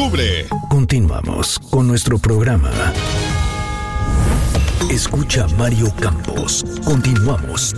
octubre. Continuamos con nuestro programa. Escucha a Mario Campos. Continuamos.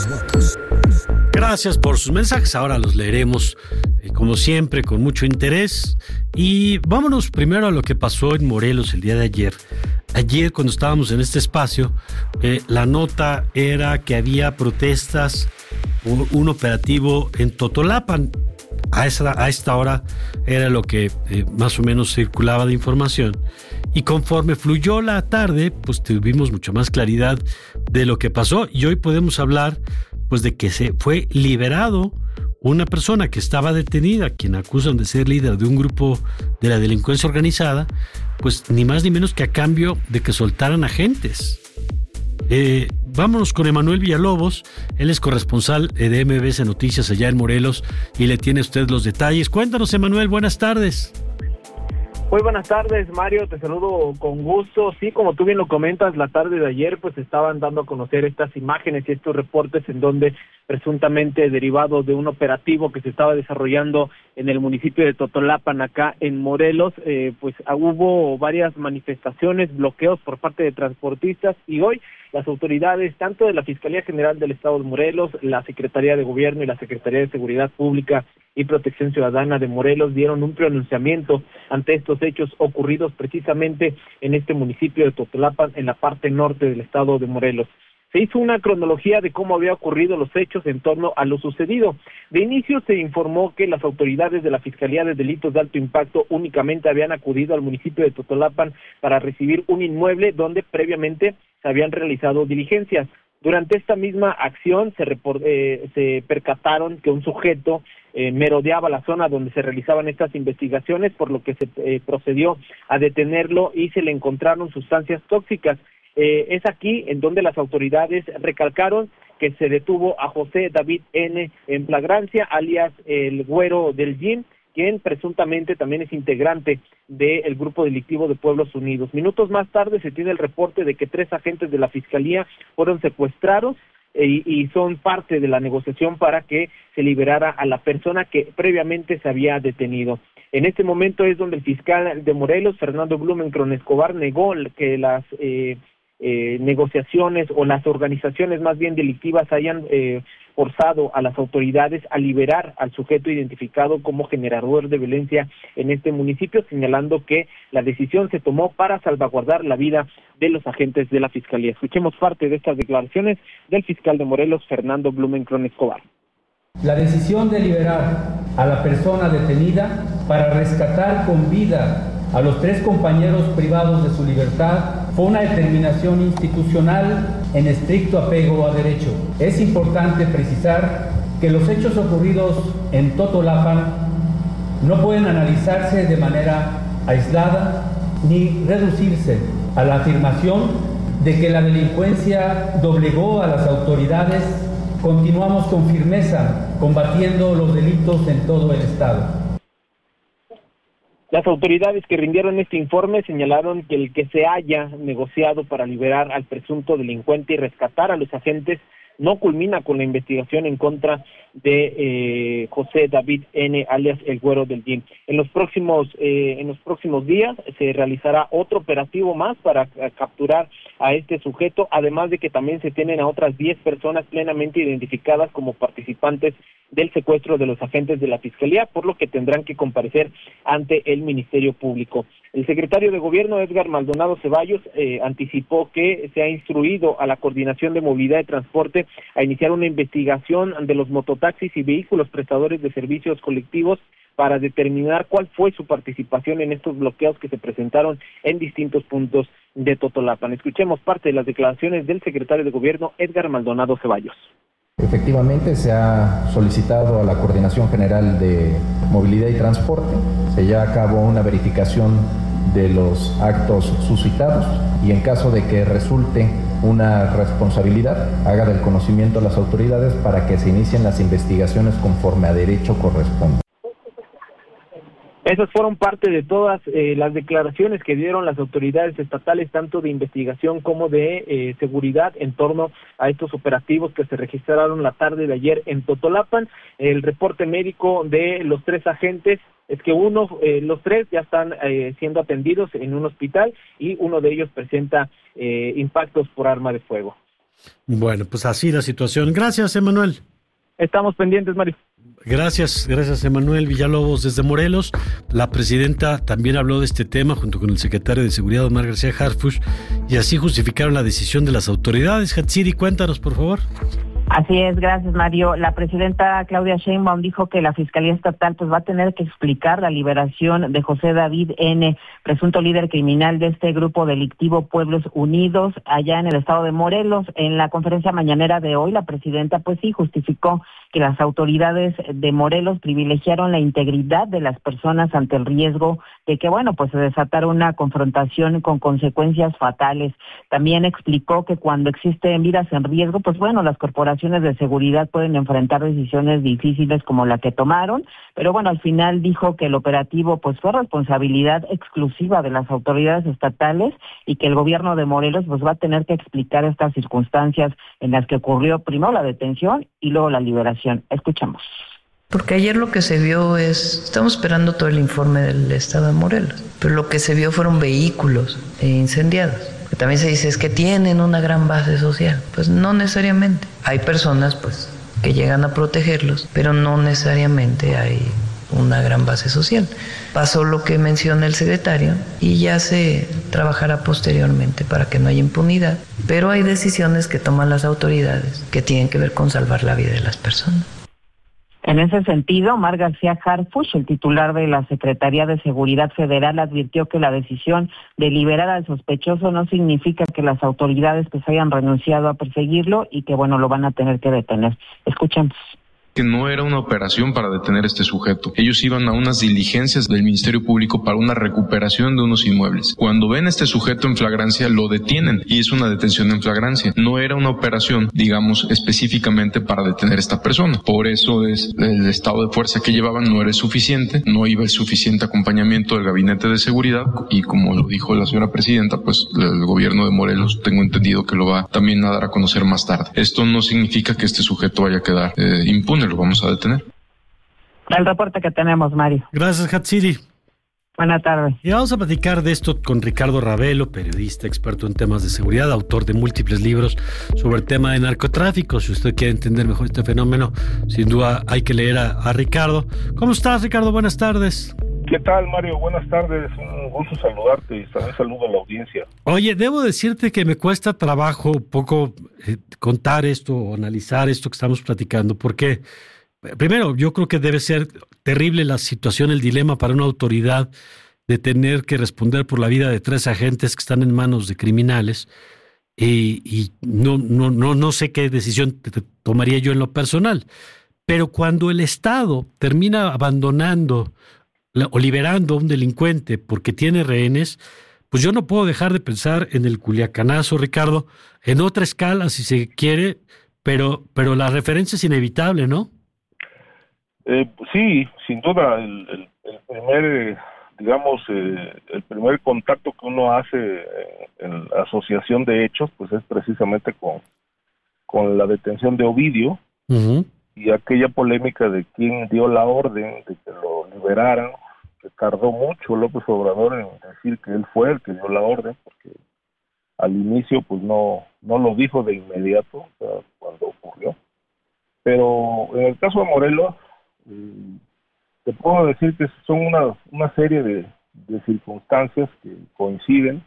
Gracias por sus mensajes. Ahora los leeremos, como siempre, con mucho interés. Y vámonos primero a lo que pasó en Morelos el día de ayer. Ayer, cuando estábamos en este espacio, la nota era que había protestas por un operativo en Totolapan. A esta hora era lo que más o menos circulaba de información. Y conforme fluyó la tarde, pues tuvimos mucha más claridad de lo que pasó. Y hoy podemos hablar, pues, de que se fue liberado una persona que estaba detenida, quien acusan de ser líder de un grupo de la delincuencia organizada, pues ni más ni menos que a cambio de que soltaran agentes. Vámonos con Emanuel Villalobos. Él es corresponsal de MBS Noticias allá en Morelos y le tiene usted los detalles. Cuéntanos, Emanuel, buenas tardes. Muy buenas tardes, Mario, te saludo con gusto. Sí, como tú bien lo comentas, la tarde de ayer pues estaban dando a conocer estas imágenes y estos reportes en donde presuntamente derivado de un operativo que se estaba desarrollando en el municipio de Totolapan, acá en Morelos, pues hubo varias manifestaciones, bloqueos por parte de transportistas, y hoy las autoridades, tanto de la Fiscalía General del Estado de Morelos, la Secretaría de Gobierno y la Secretaría de Seguridad Pública y Protección Ciudadana de Morelos dieron un pronunciamiento ante estos hechos ocurridos precisamente en este municipio de Totolapan, en la parte norte del Estado de Morelos. Se hizo una cronología de cómo había ocurrido los hechos en torno a lo sucedido. De inicio se informó que las autoridades de la Fiscalía de Delitos de Alto Impacto únicamente habían acudido al municipio de Totolapan para recibir un inmueble donde previamente se habían realizado diligencias. Durante esta misma acción se percataron que un sujeto merodeaba la zona donde se realizaban estas investigaciones, por lo que se procedió a detenerlo y se le encontraron sustancias tóxicas. Es aquí en donde las autoridades recalcaron que se detuvo a José David N. en flagrancia, alias el Güero del Gym, quien presuntamente también es integrante del grupo delictivo de Pueblos Unidos. Minutos más tarde se tiene el reporte de que 3 agentes de la Fiscalía fueron secuestrados y son parte de la negociación para que se liberara a la persona que previamente se había detenido. En este momento es donde el fiscal de Morelos, Fernando Blumenkron Escobar, negó que las negociaciones o las organizaciones más bien delictivas hayan forzado a las autoridades a liberar al sujeto identificado como generador de violencia en este municipio, señalando que la decisión se tomó para salvaguardar la vida de los agentes de la Fiscalía. Escuchemos parte de estas declaraciones del fiscal de Morelos, Fernando Blumenkron Escobar. La decisión de liberar a la persona detenida para rescatar con vida a los 3 compañeros privados de su libertad fue una determinación institucional en estricto apego a derecho. Es importante precisar que los hechos ocurridos en Totolapan no pueden analizarse de manera aislada ni reducirse a la afirmación de que la delincuencia doblegó a las autoridades. Continuamos con firmeza combatiendo los delitos en todo el Estado. Las autoridades que rindieron este informe señalaron que el que se haya negociado para liberar al presunto delincuente y rescatar a los agentes no culmina con la investigación en contra de José David N., alias el Güero del Gym. En los próximos días se realizará otro operativo más para capturar a este sujeto, además de que también se tienen a otras 10 personas plenamente identificadas como participantes del secuestro de los agentes de la Fiscalía, por lo que tendrán que comparecer ante el Ministerio Público. El secretario de Gobierno, Edgar Maldonado Ceballos, anticipó que se ha instruido a la Coordinación de Movilidad y Transporte a iniciar una investigación de los mototaxis y vehículos prestadores de servicios colectivos para determinar cuál fue su participación en estos bloqueos que se presentaron en distintos puntos de Totolapan. Escuchemos parte de las declaraciones del secretario de Gobierno, Edgar Maldonado Ceballos. Efectivamente, se ha solicitado a la Coordinación General de Movilidad y Transporte, se lleva a cabo una verificación de los actos suscitados y en caso de que resulte una responsabilidad, haga del conocimiento a las autoridades para que se inicien las investigaciones conforme a derecho corresponde. Esas fueron parte de todas las declaraciones que dieron las autoridades estatales, tanto de investigación como de seguridad, en torno a estos operativos que se registraron la tarde de ayer en Totolapan. El reporte médico de los 3 agentes es que los tres ya están siendo atendidos en un hospital y uno de ellos presenta impactos por arma de fuego. Bueno, pues así la situación. Gracias, Emanuel. Estamos pendientes, Mario. Gracias, Emanuel Villalobos desde Morelos. La presidenta también habló de este tema junto con el secretario de Seguridad, Omar García Harfuch, y así justificaron la decisión de las autoridades. Hatsiri, cuéntanos, por favor. Así es, gracias, Mario. La presidenta Claudia Sheinbaum dijo que la Fiscalía Estatal va a tener que explicar la liberación de José David N., presunto líder criminal de este grupo delictivo Pueblos Unidos, allá en el estado de Morelos. En la conferencia mañanera de hoy, la presidenta sí justificó que las autoridades de Morelos privilegiaron la integridad de las personas ante el riesgo de que, se desatara una confrontación con consecuencias fatales. También explicó que cuando existen vidas en riesgo, las corporaciones de seguridad pueden enfrentar decisiones difíciles como la que tomaron, pero al final dijo que el operativo fue responsabilidad exclusiva de las autoridades estatales y que el gobierno de Morelos va a tener que explicar estas circunstancias en las que ocurrió primero la detención y luego la liberación. Escuchamos. Porque ayer lo que se vio estamos esperando todo el informe del estado de Morelos, pero lo que se vio fueron vehículos incendiados. También se dice es que tienen una gran base social. Pues no necesariamente. Hay personas que llegan a protegerlos, pero no necesariamente hay una gran base social. Pasó lo que menciona el secretario y ya se trabajará posteriormente para que no haya impunidad, pero hay decisiones que toman las autoridades que tienen que ver con salvar la vida de las personas. En ese sentido, Omar García Harfuch, el titular de la Secretaría de Seguridad Federal, advirtió que la decisión de liberar al sospechoso no significa que las autoridades hayan renunciado a perseguirlo y que lo van a tener que detener. Escuchemos. Que no era una operación para detener a este sujeto. Ellos iban a unas diligencias del Ministerio Público para una recuperación de unos inmuebles. Cuando ven a este sujeto en flagrancia, lo detienen y es una detención en flagrancia. No era una operación, específicamente para detener a esta persona. Por eso el estado de fuerza que llevaban no era suficiente, no iba el suficiente acompañamiento del Gabinete de Seguridad y como lo dijo la señora presidenta, el gobierno de Morelos tengo entendido que lo va también a dar a conocer más tarde. Esto no significa que este sujeto vaya a quedar impune. Lo vamos a detener. El reporte que tenemos, Mario. Gracias, Hatsiri. Buenas tardes. Y vamos a platicar de esto con Ricardo Ravelo, periodista, experto en temas de seguridad, autor de múltiples libros sobre el tema de narcotráfico. Si usted quiere entender mejor este fenómeno, sin duda hay que leer a Ricardo. ¿Cómo estás, Ricardo? Buenas tardes. ¿Qué tal, Mario? Buenas tardes. Un gusto saludarte y también saludo a la audiencia. Oye, debo decirte que me cuesta trabajo un poco contar esto o analizar esto que estamos platicando, porque primero, yo creo que debe ser terrible la situación, el dilema para una autoridad de tener que responder por la vida de 3 agentes que están en manos de criminales y no sé qué decisión tomaría yo en lo personal. Pero cuando el Estado termina abandonando o liberando a un delincuente porque tiene rehenes, pues yo no puedo dejar de pensar en el culiacanazo, Ricardo, en otra escala si se quiere, pero la referencia es inevitable, ¿no? Sí, sin duda, el primer, el primer contacto que uno hace en la asociación de hechos, pues es precisamente con la detención de Ovidio. Uh-huh. Y aquella polémica de quién dio la orden de que lo liberaran, que tardó mucho López Obrador en decir que él fue el que dio la orden, porque al inicio pues no lo dijo de inmediato, o sea, cuando ocurrió. Pero en el caso de Morelos, te puedo decir que son una serie de circunstancias que coinciden.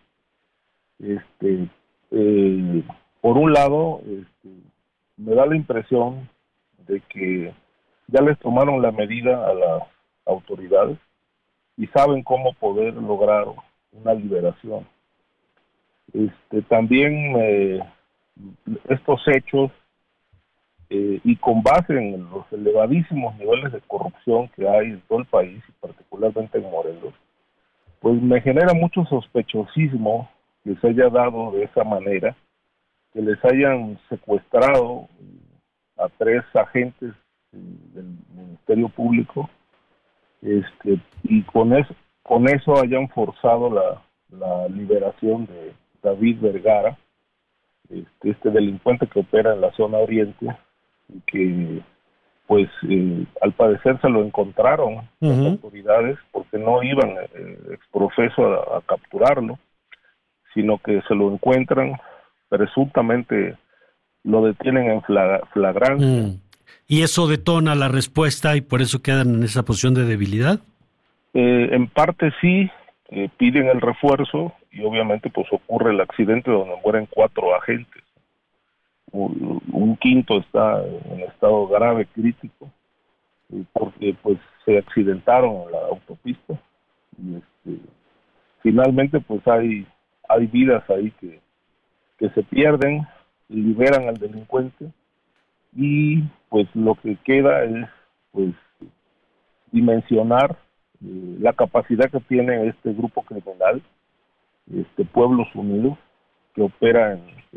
Por un lado, me da la impresión de que ya les tomaron la medida a las autoridades y saben cómo poder lograr una liberación. También estos hechos y con base en los elevadísimos niveles de corrupción que hay en todo el país y particularmente en Morelos, pues me genera mucho sospechosismo que se haya dado de esa manera, que les hayan secuestrado a 3 agentes del Ministerio Público, y con eso hayan forzado la liberación de David Vergara, este delincuente que opera en la zona oriente y que pues al parecer se lo encontraron las autoridades porque no iban exprofeso a capturarlo, sino que se lo encuentran, presuntamente lo detienen en flagrancia. ¿Y eso detona la respuesta y por eso quedan en esa posición de debilidad? En parte sí, piden el refuerzo y obviamente pues ocurre el accidente donde mueren 4 agentes. Un quinto está en estado grave, crítico, porque pues se accidentaron en la autopista y finalmente pues hay vidas ahí que se pierden, liberan al delincuente y pues lo que queda es pues dimensionar la capacidad que tiene este grupo criminal, Pueblos Unidos, que opera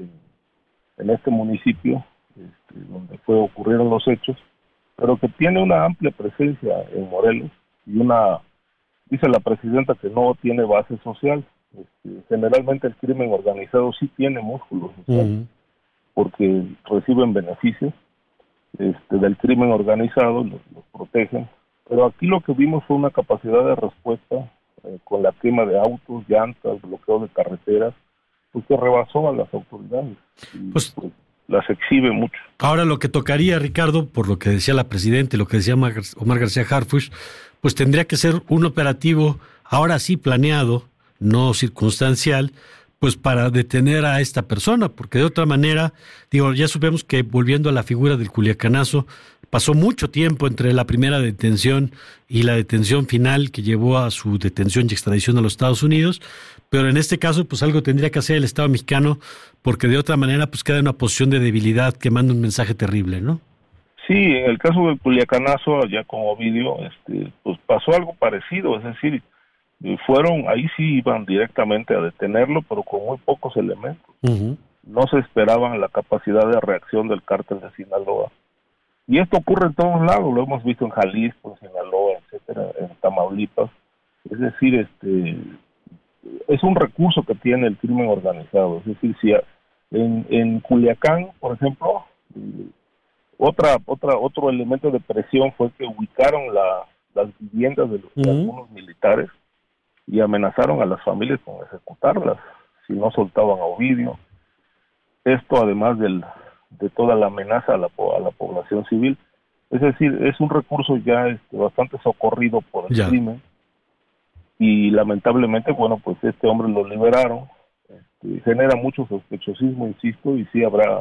en este municipio donde ocurrieron los hechos, pero que tiene una amplia presencia en Morelos y dice la presidenta que no tiene base social. Generalmente el crimen organizado sí tiene músculos sociales, porque reciben beneficios del crimen organizado, los protegen, pero aquí lo que vimos fue una capacidad de respuesta con la quema de autos, llantas, bloqueo de carreteras, pues que rebasó a las autoridades y pues las exhibe mucho. Ahora lo que tocaría, Ricardo, por lo que decía la presidenta y lo que decía Omar García Harfuch, pues tendría que ser un operativo ahora sí planeado, no circunstancial, pues para detener a esta persona, porque de otra manera, ya supimos que volviendo a la figura del culiacanazo, pasó mucho tiempo entre la primera detención y la detención final que llevó a su detención y extradición a los Estados Unidos, pero en este caso pues algo tendría que hacer el Estado mexicano, porque de otra manera pues queda en una posición de debilidad que manda un mensaje terrible, ¿no? Sí, en el caso del culiacanazo, allá con Ovidio, pues pasó algo parecido, es decir, ahí sí iban directamente a detenerlo, pero con muy pocos elementos. No se esperaban la capacidad de reacción del cártel de Sinaloa. Y esto ocurre en todos lados, lo hemos visto en Jalisco, en Sinaloa, etcétera, en Tamaulipas. Es decir, es un recurso que tiene el crimen organizado. Es decir, si en Culiacán, por ejemplo, otro elemento de presión fue que ubicaron las viviendas de algunos militares y amenazaron a las familias con ejecutarlas si no soltaban a Ovidio. Esto además de toda la amenaza a la población civil. Es decir, es un recurso ya bastante socorrido por el crimen y lamentablemente, bueno, pues este hombre lo liberaron. Genera mucho sospechosismo, insisto, y sí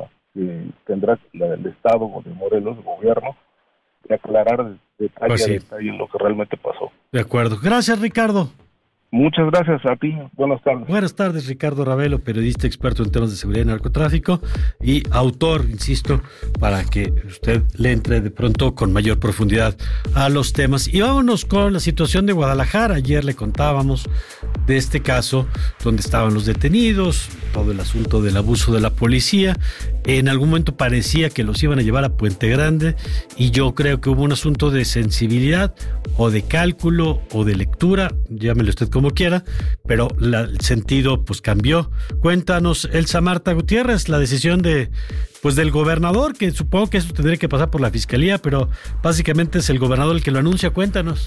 tendrá el Estado de Morelos, el gobierno, de aclarar detalle a detalle lo que realmente pasó. De acuerdo. Gracias, Ricardo. Muchas gracias a ti. Buenas tardes. Buenas tardes, Ricardo Ravelo, periodista experto en temas de seguridad y narcotráfico y autor, insisto, para que usted le entre de pronto con mayor profundidad a los temas. Y vámonos con la situación de Guadalajara. Ayer le contábamos de este caso donde estaban los detenidos, todo el asunto del abuso de la policía. En algún momento parecía que los iban a llevar a Puente Grande y yo creo que hubo un asunto de sensibilidad o de cálculo o de lectura, llámele usted como quiera, pero el sentido pues cambió. Cuéntanos, Elsa Marta Gutiérrez, la decisión del gobernador, que supongo que eso tendría que pasar por la fiscalía, pero básicamente es el gobernador el que lo anuncia. Cuéntanos.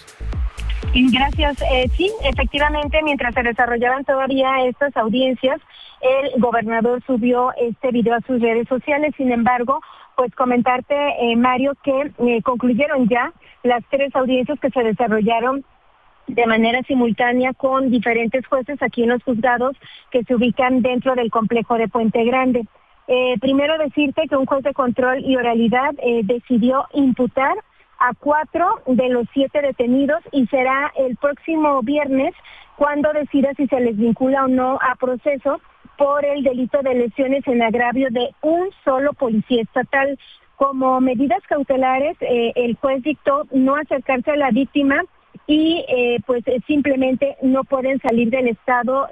Gracias. Sí, efectivamente, mientras se desarrollaban todavía estas audiencias, el gobernador subió este video a sus redes sociales. Sin embargo, pues comentarte, Mario, que concluyeron ya las 3 audiencias que se desarrollaron de manera simultánea con diferentes jueces aquí en los juzgados que se ubican dentro del complejo de Puente Grande. Primero decirte que un juez de control y oralidad decidió imputar a 4 de los 7 detenidos y será el próximo viernes cuando decida si se les vincula o no a proceso por el delito de lesiones en agravio de un solo policía estatal. Como medidas cautelares, el juez dictó no acercarse a la víctima y pues simplemente no pueden salir del estado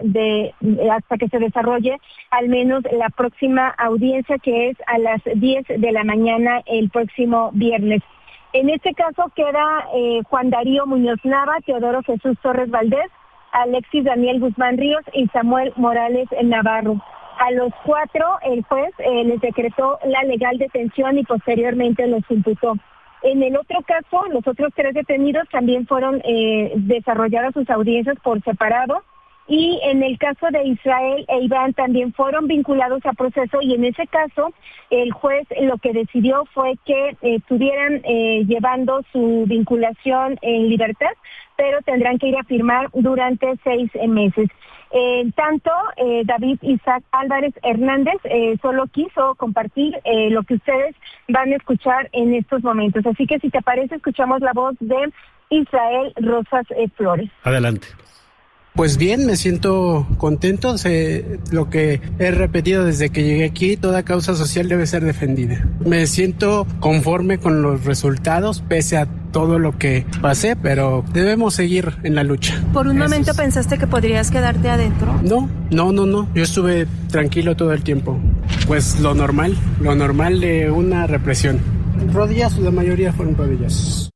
hasta que se desarrolle al menos la próxima audiencia, que es a las 10 de la mañana el próximo viernes. En este caso queda Juan Darío Muñoz Nava, Teodoro Jesús Torres Valdés, Alexis Daniel Guzmán Ríos y Samuel Morales Navarro. A los 4 el juez les decretó la legal detención y posteriormente los imputó. En el otro caso, los otros 3 detenidos también fueron desarrolladas sus audiencias por separado, y en el caso de Israel e Iván también fueron vinculados a proceso, y en ese caso el juez lo que decidió fue que estuvieran llevando su vinculación en libertad, pero tendrán que ir a firmar durante 6 meses. Tanto David Isaac Álvarez Hernández solo quiso compartir lo que ustedes van a escuchar en estos momentos. Así que si te parece, escuchamos la voz de Israel Rosas Flores. Adelante. Pues bien, me siento contento. Lo que he repetido desde que llegué aquí, toda causa social debe ser defendida. Me siento conforme con los resultados, pese a todo lo que pasé, pero debemos seguir en la lucha. ¿Por un momento pensaste que podrías quedarte adentro? No. Yo estuve tranquilo todo el tiempo. Pues lo normal de una represión. Rodillas, la mayoría fueron rodillas.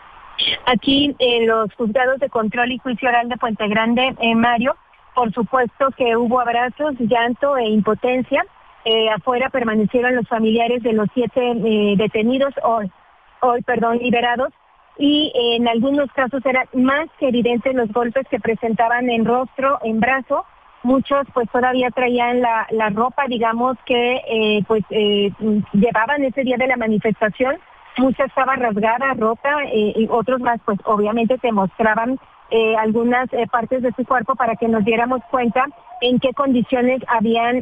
Aquí en los juzgados de control y juicio oral de Puente Grande, Mario, por supuesto que hubo abrazos, llanto e impotencia. Afuera permanecieron los familiares de los 7 detenidos, hoy liberados, y en algunos casos eran más que evidentes los golpes que presentaban en rostro, en brazo. Muchos pues todavía traían la ropa, digamos, que llevaban ese día de la manifestación. Mucha estaba rasgada, rota, y otros más pues obviamente te mostraban algunas partes de su cuerpo para que nos diéramos cuenta en qué condiciones habían,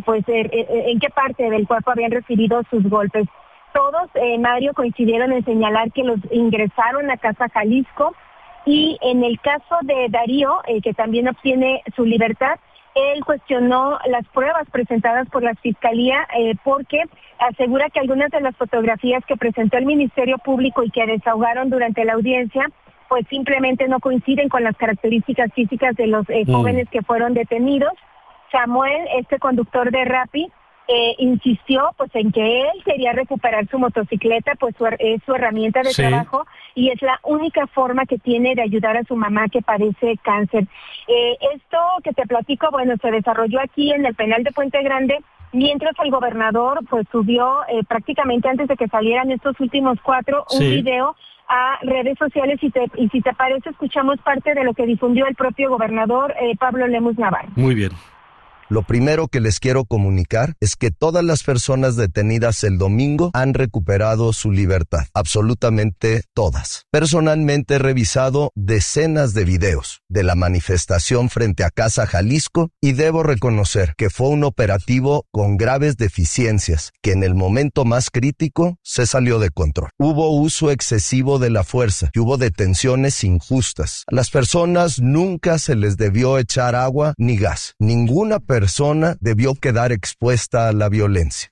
en qué parte del cuerpo habían recibido sus golpes. Todos, Mario, coincidieron en señalar que los ingresaron a Casa Jalisco, y en el caso de Darío, que también obtiene su libertad, él cuestionó las pruebas presentadas por la Fiscalía porque asegura que algunas de las fotografías que presentó el Ministerio Público y que desahogaron durante la audiencia pues simplemente no coinciden con las características físicas de los jóvenes que fueron detenidos. Samuel, este conductor de Rappi, insistió pues en que él quería recuperar su motocicleta, pues es su herramienta de trabajo, y es la única forma que tiene de ayudar a su mamá que padece cáncer. Esto que te platico, bueno, se desarrolló aquí en el penal de Puente Grande, mientras el gobernador pues subió prácticamente antes de que salieran estos últimos 4 un video a redes sociales, y si te parece escuchamos parte de lo que difundió el propio gobernador Pablo Lemus Navarro. Muy bien. Lo primero que les quiero comunicar es que todas las personas detenidas el domingo han recuperado su libertad, absolutamente todas. Personalmente he revisado decenas de videos de la manifestación frente a Casa Jalisco y debo reconocer que fue un operativo con graves deficiencias que en el momento más crítico se salió de control. Hubo uso excesivo de la fuerza y hubo detenciones injustas. A las personas nunca se les debió echar agua ni gas. Ninguna persona debió quedar expuesta a la violencia.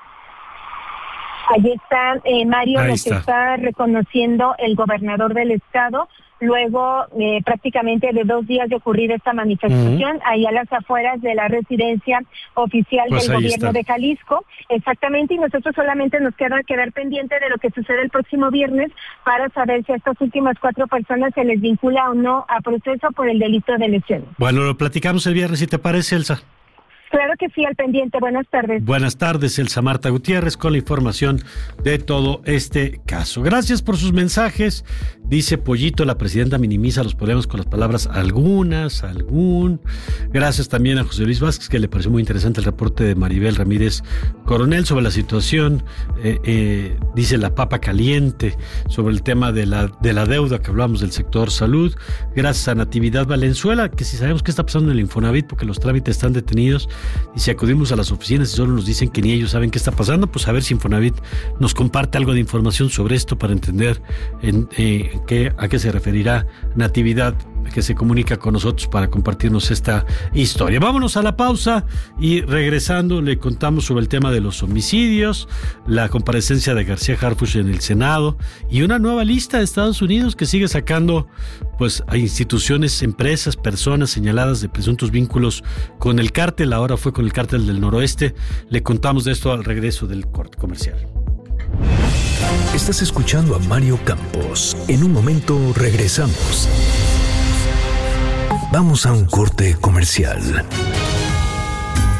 Allí está, Mario, lo que está reconociendo el gobernador del estado, luego prácticamente de 2 días de ocurrir esta manifestación, ahí a las afueras de la residencia oficial del gobierno de Jalisco. Exactamente, y nosotros solamente nos queda quedar pendiente de lo que sucede el próximo viernes para saber si a estas últimas 4 personas se les vincula o no a proceso por el delito de lesión. Bueno, lo platicamos el viernes, si te parece, Elsa. Claro que sí, al pendiente. Buenas tardes. Buenas tardes, Elsa Marta Gutiérrez, con la información de todo este caso. Gracias por sus mensajes. Dice Pollito, la presidenta minimiza los problemas con las palabras algunas, algún. Gracias también a José Luis Vázquez, que le pareció muy interesante el reporte de Maribel Ramírez Coronel sobre la situación, dice la papa caliente, sobre el tema de la deuda que hablamos del sector salud. Gracias a Natividad Valenzuela, que si sabemos qué está pasando en el Infonavit, porque los trámites están detenidos, y si acudimos a las oficinas y solo nos dicen que ni ellos saben qué está pasando, pues a ver si Infonavit nos comparte algo de información sobre esto para entender a qué se referirá Natividad, que se comunica con nosotros para compartirnos esta historia. Vámonos a la pausa y regresando le contamos sobre el tema de los homicidios, la comparecencia de García Harfuch en el Senado y una nueva lista de Estados Unidos que sigue sacando pues a instituciones, empresas, personas señaladas de presuntos vínculos con el cártel. Ahora fue con el cártel del Noroeste. Le contamos de esto al regreso del corte comercial. Estás escuchando a Mario Campos. En un momento regresamos. Vamos a un corte comercial. Este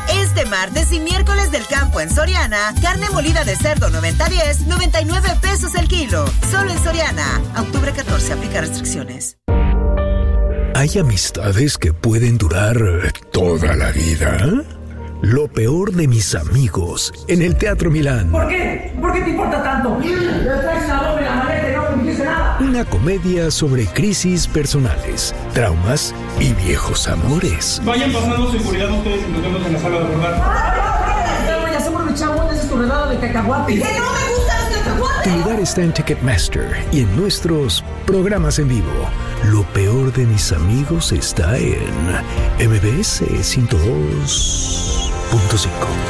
Este martes y miércoles del campo en Soriana, carne molida de cerdo 90-10, 99 pesos el kilo. Solo en Soriana. A octubre 14, aplica restricciones. Hay amistades que pueden durar toda la vida. Lo peor de mis amigos en el Teatro Milán. ¿Por qué? ¿Por qué te importa tanto? Ya traes una doble la maleta y no me dice nada. Una comedia sobre crisis personales, traumas y viejos amores. Vayan pasando seguridad ustedes y nos vemos en la sala de rodar. Ya somos los chabones, es tu redada de cacahuate. ¡Que no me gustan los cacahuates! Tu lugar está en Ticketmaster y en nuestros programas en vivo. Lo peor de mis amigos está en MBS 102.5.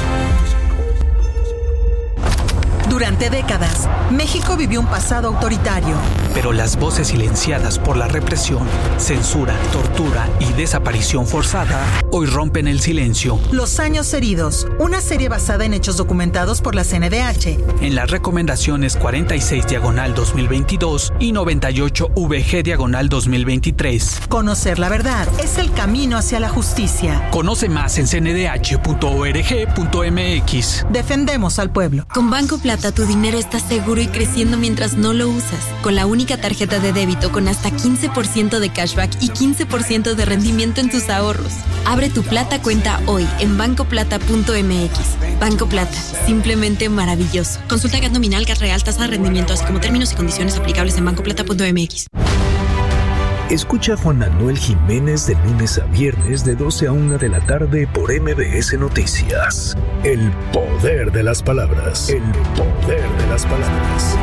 Durante décadas, México vivió un pasado autoritario. Pero las voces silenciadas por la represión, censura, tortura y desaparición forzada hoy rompen el silencio. Los años heridos, una serie basada en hechos documentados por la CNDH. En las recomendaciones 46/2022 y 98VG/2023. Conocer la verdad es el camino hacia la justicia. Conoce más en cndh.org.mx. Defendemos al pueblo. Con Banco Plata tu dinero está seguro y creciendo mientras no lo usas. Con la única tarjeta de débito con hasta 15% de cashback y 15% de rendimiento en tus ahorros. Abre tu Plata cuenta hoy en bancoplata.mx. Banco Plata, simplemente maravilloso. Consulta GAT nominal, GAT real, tasa de rendimiento, así como términos y condiciones aplicables en bancoplata.mx. Escucha a Juan Manuel Jiménez de lunes a viernes de 12 a 1 de la tarde por MBS Noticias. El poder de las palabras. El poder de las palabras.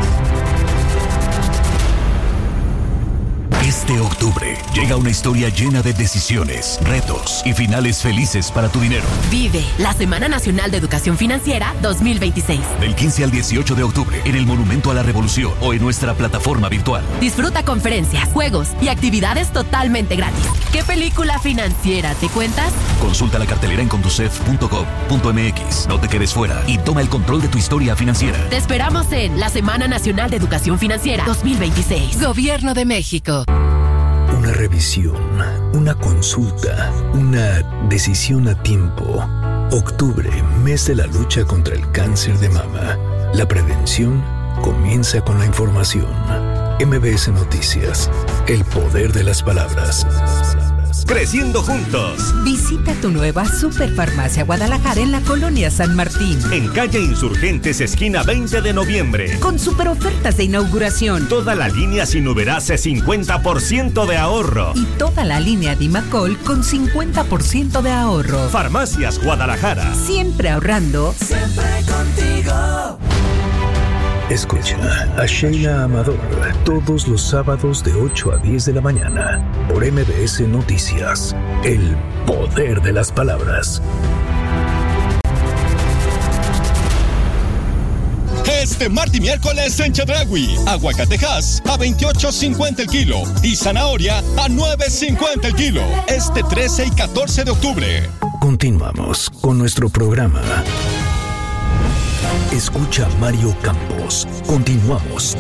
Este octubre llega una historia llena de decisiones, retos y finales felices para tu dinero. Vive la Semana Nacional de Educación Financiera 2026. Del 15 al 18 de octubre en el Monumento a la Revolución o en nuestra plataforma virtual. Disfruta conferencias, juegos y actividades totalmente gratis. ¿Qué película financiera te cuentas? Consulta la cartelera en conducef.gov.mx. No te quedes fuera y toma el control de tu historia financiera. Te esperamos en la Semana Nacional de Educación Financiera 2026. Gobierno de México. Una revisión, una consulta, una decisión a tiempo. Octubre, mes de la lucha contra el cáncer de mama. La prevención comienza con la información. MBS Noticias, el poder de las palabras. Creciendo juntos. Visita tu nueva Superfarmacia Guadalajara en la colonia San Martín. En calle Insurgentes, esquina 20 de noviembre. Con super ofertas de inauguración. Toda la línea Sinuberase 50% de ahorro. Y toda la línea Dimacol con 50% de ahorro. Farmacias Guadalajara. Siempre ahorrando. Siempre contigo. Escucha a Sheila Amador todos los sábados de 8 a 10 de la mañana por MBS Noticias. El poder de las palabras. Este martes y miércoles en Chedraui, aguacatejas a 28.50 el kilo y zanahoria a 9.50 el kilo. Este 13 y 14 de octubre. Continuamos con nuestro programa. Escucha a Mario Campos. Continuamos.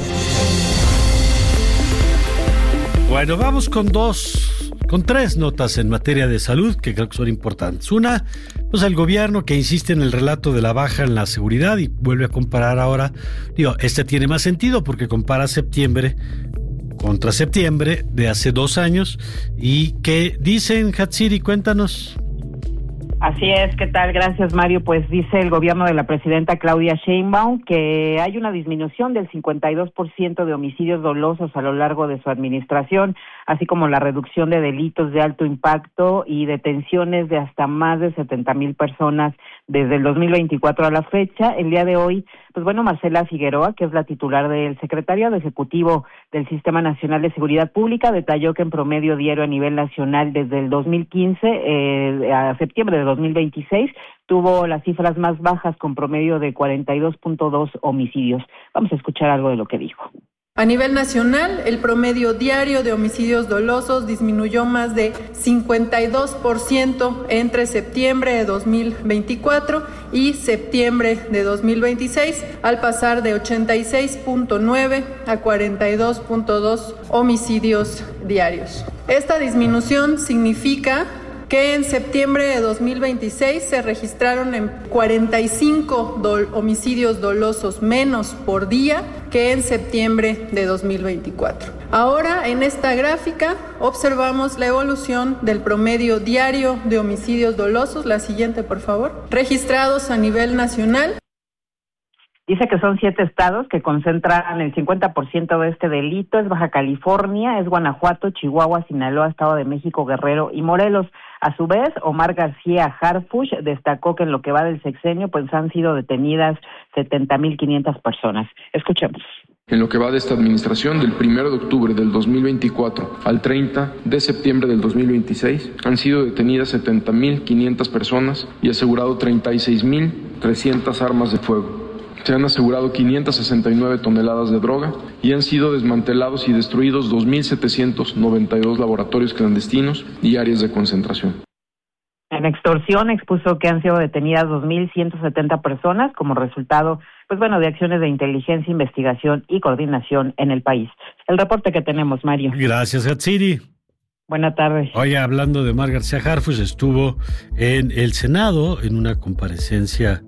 Bueno, vamos con tres notas en materia de salud que creo que son importantes. Una, pues el gobierno que insiste en el relato de la baja en la seguridad y vuelve a comparar ahora. Este tiene más sentido porque compara septiembre contra septiembre de hace 2 años. ¿Y qué dicen, Hatsiri? Cuéntanos. Así es, ¿qué tal? Gracias, Mario. Pues dice el gobierno de la presidenta Claudia Sheinbaum que hay una disminución del 52% de homicidios dolosos a lo largo de su administración, así como la reducción de delitos de alto impacto y detenciones de hasta más de 70,000 personas desde el 2024 a la fecha. El día de hoy, pues bueno, Marcela Figueroa, que es la titular del secretariado ejecutivo del Sistema Nacional de Seguridad Pública, detalló que en promedio diario a nivel nacional desde el 2015 a septiembre de 2026 tuvo las cifras más bajas con promedio de 42.2 homicidios. Vamos a escuchar algo de lo que dijo. A nivel nacional, el promedio diario de homicidios dolosos disminuyó más de 52% entre septiembre de 2024 y septiembre de 2026, al pasar de 86.9 a 42.2 homicidios diarios. Esta disminución significa que en septiembre de 2026 se registraron en 45 homicidios dolosos menos por día que en septiembre de 2024. Ahora, en esta gráfica, observamos la evolución del promedio diario de homicidios dolosos, la siguiente, por favor, registrados a nivel nacional. Dice que son 7 estados que concentran el 50% de este delito. Es Baja California, es Guanajuato, Chihuahua, Sinaloa, Estado de México, Guerrero y Morelos. A su vez, Omar García Harfuch destacó que en lo que va del sexenio, pues han sido detenidas 70,500 personas. Escuchemos. En lo que va de esta administración, del 1 de octubre del 2024 al 30 de septiembre del 2026, han sido detenidas 70,500 personas y asegurado 36,300 armas de fuego. Se han asegurado 569 toneladas de droga y han sido desmantelados y destruidos 2,792 laboratorios clandestinos y áreas de concentración. En extorsión expuso que han sido detenidas 2,170 personas como resultado, de acciones de inteligencia, investigación y coordinación en el país. El reporte que tenemos, Mario. Gracias, Hatsiri. Buenas tardes. Oye, hablando de Omar García Harfuch, estuvo en el Senado en una comparecencia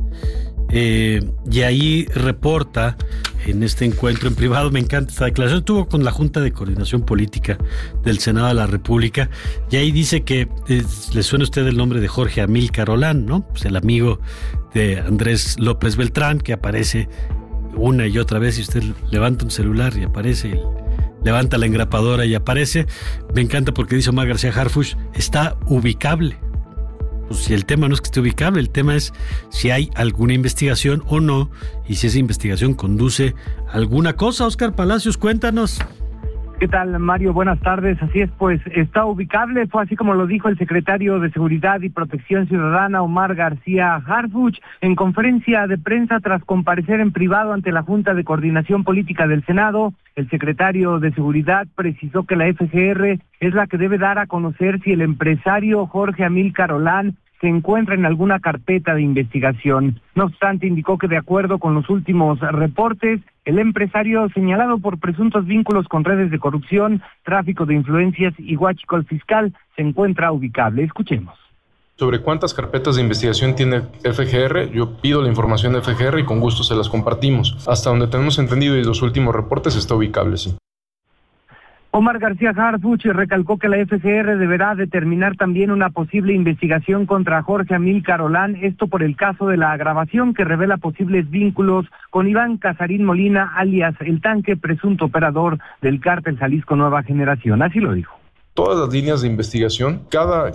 y ahí reporta en este encuentro en privado. Me encanta esta declaración. Estuvo con la Junta de Coordinación Política del Senado de la República y ahí dice que le suena a usted el nombre de Jorge Amílcar Olán, ¿no? Pues el amigo de Andrés López Beltrán, que aparece una y otra vez y usted levanta un celular y aparece, levanta la engrapadora y aparece. Me encanta porque dice Omar García Harfuch, está ubicable. Pues si el tema no es que esté ubicable, el tema es si hay alguna investigación o no, y si esa investigación conduce a alguna cosa. Óscar Palacios, cuéntanos. ¿Qué tal, Mario? Buenas tardes. Así es, pues está ubicable, fue así como lo dijo el secretario de Seguridad y Protección Ciudadana, Omar García Harfuch, en conferencia de prensa tras comparecer en privado ante la Junta de Coordinación Política del Senado. El secretario de Seguridad precisó que la FGR es la que debe dar a conocer si el empresario Jorge Amílcar Olán se encuentra en alguna carpeta de investigación. No obstante, indicó que de acuerdo con los últimos reportes, el empresario señalado por presuntos vínculos con redes de corrupción, tráfico de influencias y huachicol fiscal se encuentra ubicable. Escuchemos. Sobre cuántas carpetas de investigación tiene FGR, yo pido la información de FGR y con gusto se las compartimos. Hasta donde tenemos entendido y los últimos reportes está ubicable, sí. Omar García Harfuch recalcó que la FGR deberá determinar también una posible investigación contra Jorge Amílcar Olán, esto por el caso de la grabación que revela posibles vínculos con Iván Casarín Molina, alias El Tanque, presunto operador del cártel Jalisco Nueva Generación. Así lo dijo. Todas las líneas de investigación,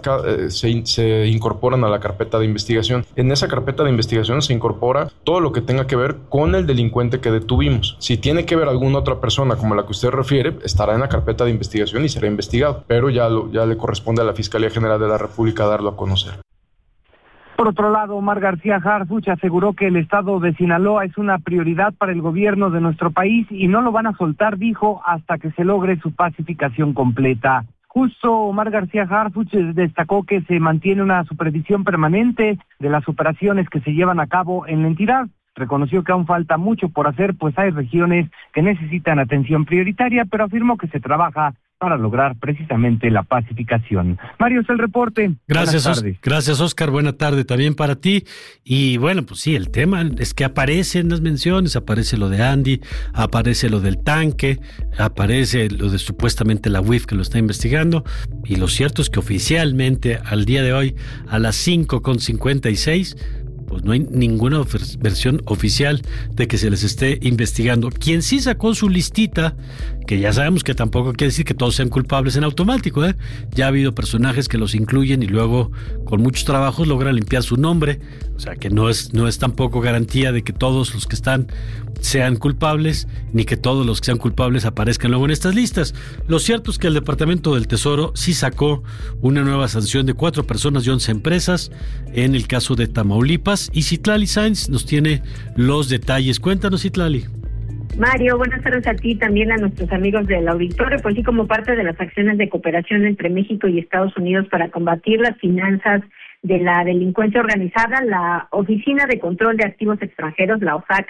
se incorporan a la carpeta de investigación. En esa carpeta de investigación se incorpora todo lo que tenga que ver con el delincuente que detuvimos. Si tiene que ver alguna otra persona como la que usted refiere, estará en la carpeta de investigación y será investigado. Pero ya le corresponde a la Fiscalía General de la República darlo a conocer. Por otro lado, Omar García Harfuch aseguró que el estado de Sinaloa es una prioridad para el gobierno de nuestro país y no lo van a soltar, dijo, hasta que se logre su pacificación completa. Justo Omar García Harfuch destacó que se mantiene una supervisión permanente de las operaciones que se llevan a cabo en la entidad. Reconoció que aún falta mucho por hacer, pues hay regiones que necesitan atención prioritaria, pero afirmó que se trabaja para lograr precisamente la pacificación. Mario, es el reporte. Gracias, Óscar. Buena tarde también para ti. Y bueno, pues sí, el tema es que aparecen las menciones, aparece lo de Andy, aparece lo del tanque, aparece lo de supuestamente la UIF que lo está investigando, y lo cierto es que oficialmente al día de hoy, a las 5:56, pues no hay ninguna versión oficial de que se les esté investigando. Quien sí sacó su listita, que ya sabemos que tampoco quiere decir que todos sean culpables en automático, ya ha habido personajes que los incluyen y luego con muchos trabajos logran limpiar su nombre, o sea que no es tampoco garantía de que todos los que están sean culpables, ni que todos los que sean culpables aparezcan luego en estas listas. Lo cierto es que el Departamento del Tesoro sí sacó una nueva sanción de 4 personas y 11 empresas en el caso de Tamaulipas, y Citlali Sainz nos tiene los detalles. Cuéntanos, Citlali. Mario, buenas tardes a ti, también a nuestros amigos del auditorio. Pues sí, como parte de las acciones de cooperación entre México y Estados Unidos para combatir las finanzas de la delincuencia organizada, la Oficina de Control de Activos Extranjeros, la OFAC,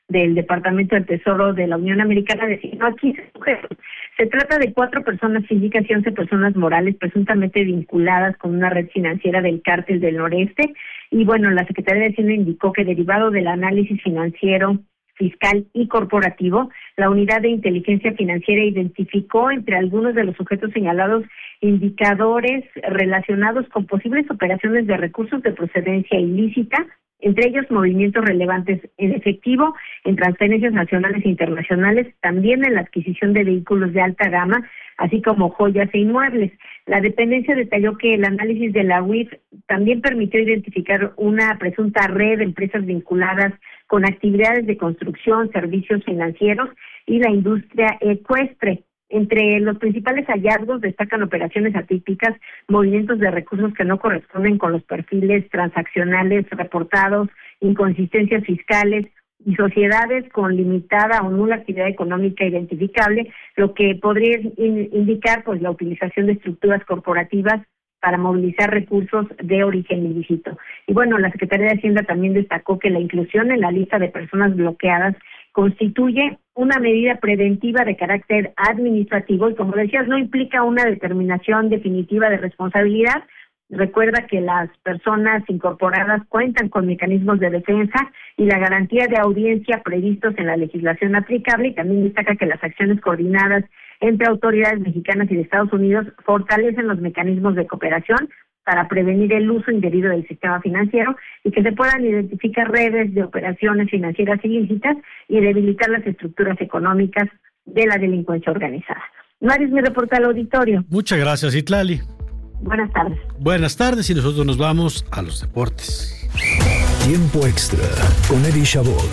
del Departamento del Tesoro de la Unión Americana designó a 15 sujetos. Se trata de 4 personas físicas y 11 personas morales presuntamente vinculadas con una red financiera del Cártel del Noreste. Y bueno, la Secretaría de Hacienda indicó que derivado del análisis financiero, fiscal y corporativo, la Unidad de Inteligencia Financiera identificó entre algunos de los sujetos señalados indicadores relacionados con posibles operaciones de recursos de procedencia ilícita, entre ellos movimientos relevantes en efectivo, en transferencias nacionales e internacionales, también en la adquisición de vehículos de alta gama, así como joyas e inmuebles. La dependencia detalló que el análisis de la UIF también permitió identificar una presunta red de empresas vinculadas con actividades de construcción, servicios financieros y la industria ecuestre. Entre los principales hallazgos destacan operaciones atípicas, movimientos de recursos que no corresponden con los perfiles transaccionales reportados, inconsistencias fiscales y sociedades con limitada o nula actividad económica identificable, lo que podría indicar pues la utilización de estructuras corporativas para movilizar recursos de origen ilícito. Y bueno, la Secretaría de Hacienda también destacó que la inclusión en la lista de personas bloqueadas constituye una medida preventiva de carácter administrativo y, como decías, no implica una determinación definitiva de responsabilidad. Recuerda que las personas incorporadas cuentan con mecanismos de defensa y la garantía de audiencia previstos en la legislación aplicable, y también destaca que las acciones coordinadas entre autoridades mexicanas y de Estados Unidos fortalecen los mecanismos de cooperación para prevenir el uso indebido del sistema financiero y que se puedan identificar redes de operaciones financieras ilícitas y debilitar las estructuras económicas de la delincuencia organizada. Maris, mi reporte al auditorio. Muchas gracias, Itlali. Buenas tardes. Buenas tardes, y nosotros nos vamos a los deportes. Tiempo extra con Eddie Chabot.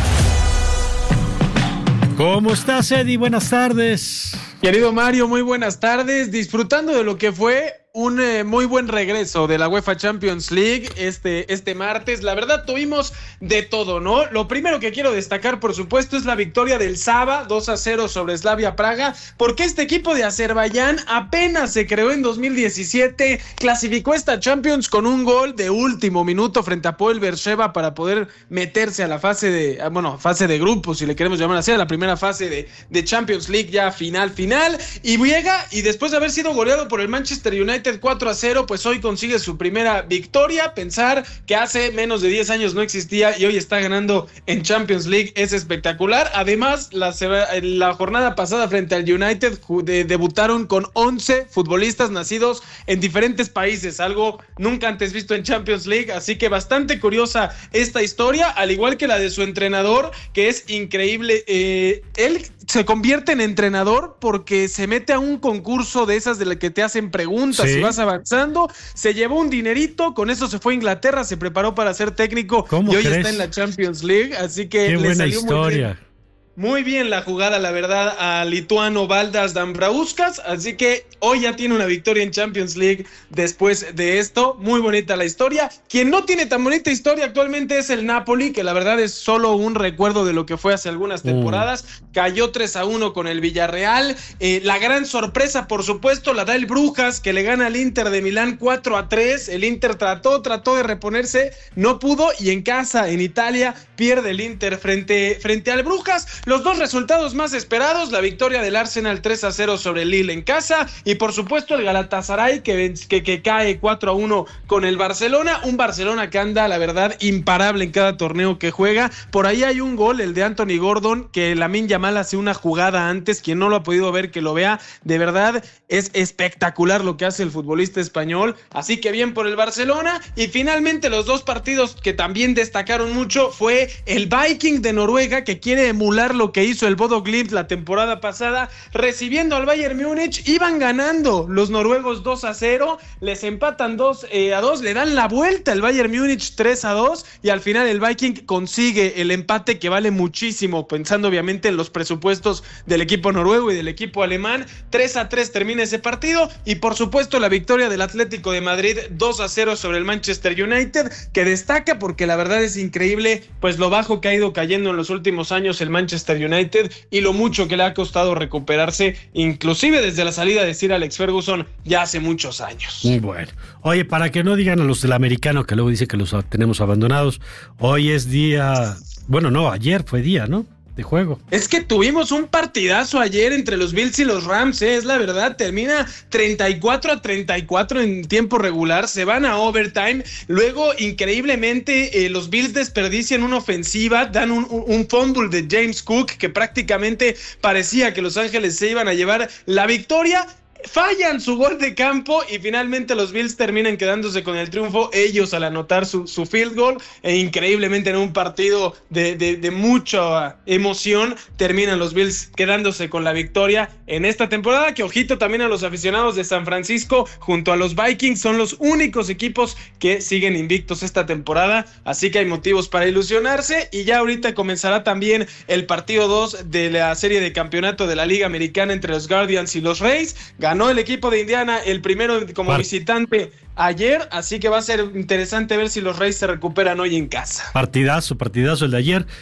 ¿Cómo estás, Eddie? Buenas tardes. Querido Mario, muy buenas tardes. Disfrutando de lo que fue un muy buen regreso de la UEFA Champions League este martes. La verdad, tuvimos de todo, ¿no? Lo primero que quiero destacar, por supuesto, es la victoria del Saba 2-0 sobre Slavia Praga, porque este equipo de Azerbaiyán apenas se creó en 2017, clasificó esta Champions con un gol de último minuto frente a Hapoel Beersheva para poder meterse a la fase de grupos, si le queremos llamar así, a la primera fase de Champions League, ya final, y llega, y después de haber sido goleado por el Manchester United 4-0, pues hoy consigue su primera victoria. Pensar que hace menos de 10 años no existía y hoy está ganando en Champions League es espectacular. Además, la jornada pasada frente al United debutaron con 11 futbolistas nacidos en diferentes países, algo nunca antes visto en Champions League, así que bastante curiosa esta historia, al igual que la de su entrenador, que es increíble. Él se convierte en entrenador porque se mete a un concurso de esas de la que te hacen preguntas, sí, y vas avanzando, se llevó un dinerito, con eso se fue a Inglaterra, se preparó para ser técnico y hoy está en la Champions League, así que le salió historia. Muy bien la jugada, la verdad, a lituano Valdas Dambrauskas, así que hoy ya tiene una victoria en Champions League después de esto. Muy bonita la historia. Quien no tiene tan bonita historia actualmente es el Napoli, que la verdad es solo un recuerdo de lo que fue hace algunas temporadas. Cayó 3-1 con el Villarreal. La gran sorpresa, por supuesto, la da el Brujas, que le gana al Inter de Milán 4-3. El Inter trató de reponerse, no pudo, y en casa, en Italia, pierde el Inter frente al Brujas. Los dos resultados más esperados, la victoria del Arsenal 3-0 sobre el Lille en casa, y por supuesto el Galatasaray que cae 4-1 con el Barcelona, un Barcelona que anda, la verdad, imparable en cada torneo que juega. Por ahí hay un gol, el de Anthony Gordon, que Lamine Yamal hace una jugada antes, quien no lo ha podido ver, que lo vea, de verdad es espectacular lo que hace el futbolista español, así que bien por el Barcelona. Y finalmente los dos partidos que también destacaron mucho fue el Viking de Noruega, que quiere emular lo que hizo el Bodo Glimt la temporada pasada, recibiendo al Bayern Múnich. Iban ganando los noruegos 2-0, les empatan 2-2, le dan la vuelta al Bayern Múnich 3-2, y al final el Viking consigue el empate, que vale muchísimo, pensando obviamente en los presupuestos del equipo noruego y del equipo alemán. 3-3 termina ese partido, y por supuesto la victoria del Atlético de Madrid 2-0 sobre el Manchester United, que destaca porque la verdad es increíble pues lo bajo que ha ido cayendo en los últimos años el Manchester United y lo mucho que le ha costado recuperarse, inclusive desde la salida de Sir Alex Ferguson ya hace muchos años. Muy bueno. Oye, para que no digan a los del americano que luego dice que los tenemos abandonados, hoy es día Bueno, no, ayer fue día, ¿no? De juego. Es que tuvimos un partidazo ayer entre los Bills y los Rams, es la verdad, termina 34-34 en tiempo regular, se van a overtime, luego increíblemente los Bills desperdician una ofensiva, dan un fumble de James Cook que prácticamente parecía que Los Ángeles se iban a llevar la victoria. Fallan su gol de campo y finalmente los Bills terminan quedándose con el triunfo, ellos al anotar su field goal, e increíblemente en un partido de mucha emoción terminan los Bills quedándose con la victoria en esta temporada, que ojito también a los aficionados de San Francisco junto a los Vikings, son los únicos equipos que siguen invictos esta temporada, así que hay motivos para ilusionarse, y ya ahorita comenzará también el partido 2 de la serie de campeonato de la Liga Americana entre los Guardians y los Rays. Ganó el equipo de Indiana el primero como visitante ayer, así que va a ser interesante ver si los Rays se recuperan hoy en casa. Partidazo el de ayer.